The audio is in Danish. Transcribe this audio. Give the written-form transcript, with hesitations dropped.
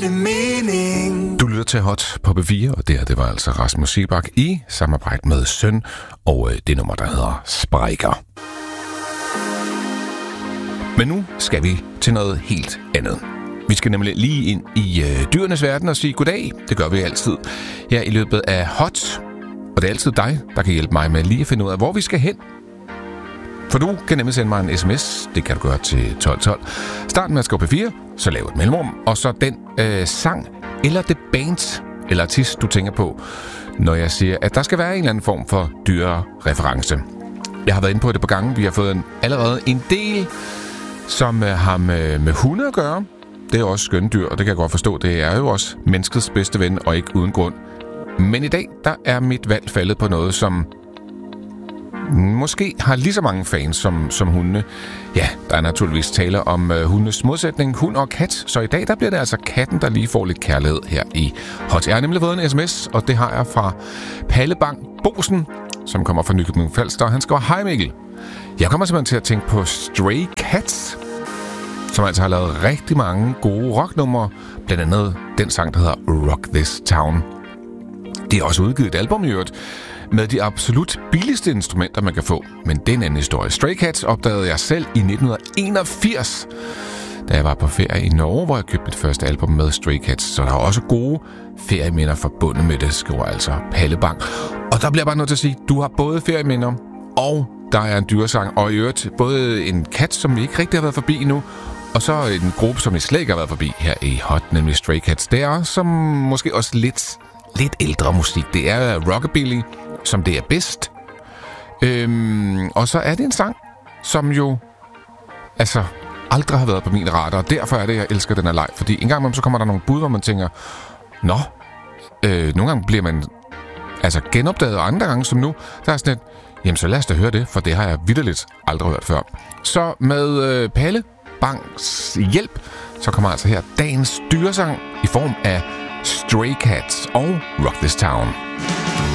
det mening? Du lytter til Hot på B4, og det var altså Rasmus Seebach i samarbejde med Søn og det nummer, der hedder Sprækker. Men nu skal vi til noget helt andet. Vi skal nemlig lige ind i dyrenes verden og sige goddag. Det gør vi altid her i løbet af Hot. Og det er altid dig, der kan hjælpe mig med lige at finde ud af, hvor vi skal hen. For du kan nemlig sende mig en sms. Det kan du gøre til 1212. Start med at skrive P4, så lav et mellemrum. Og så den sang eller det band eller artist, du tænker på, når jeg siger, at der skal være en eller anden form for dyrereference. Jeg har været inde på det på gange. Vi har fået allerede en del, som har med hunde at gøre. Det er også skønne dyr, og det kan jeg godt forstå. Det er jo også menneskets bedste ven, og ikke uden grund. Men i dag, der er mit valg faldet på noget, som måske har lige så mange fans som hundene. Ja, der er naturligvis tale om hundenes modsætning, hund og kat. Så i dag, der bliver det altså katten, der lige får lidt kærlighed her i Hot. Jeg har nemlig fået en sms, og det har jeg fra Palle Bang Bosen, som kommer fra Nykøbing Falster. Han skriver, hej Mikkel. Jeg kommer simpelthen til at tænke på Stray Cats, som altså har lavet rigtig mange gode rocknumre. Blandt andet den sang, der hedder Rock This Town. De har også udgivet et album i øvrigt med de absolut billigste instrumenter, man kan få. Men det er en anden historie. Stray Cats opdagede jeg selv i 1981, da jeg var på ferie i Norge, hvor jeg købte mit første album med Stray Cats. Så der er også gode ferieminder forbundet med det, skriver altså Palle Bang. Og der bliver bare nødt til at sige, du har både ferieminder, og der er en dyresang, og i øvrigt både en kat, som vi ikke rigtig har været forbi endnu, og så en gruppe, som vi slet ikke har været forbi her i Hot, nemlig Stray Cats. Det er som måske også lidt ældre musik. Det er rockabilly, som det er bedst. Og så er det en sang, som jo altså aldrig har været på min radar, og derfor er det, jeg elsker den her leg. Fordi en gang imellem, så kommer der nogle bud, hvor man tænker, nå, nogle gange bliver man altså genopdaget, og andre gange som nu, der er sådan et, jamen så lad os da høre det, for det har jeg vitterligt aldrig hørt før. Så med Palle Bangs hjælp, så kommer altså her dagens dyresang i form af Stray Cats og Rock This Town.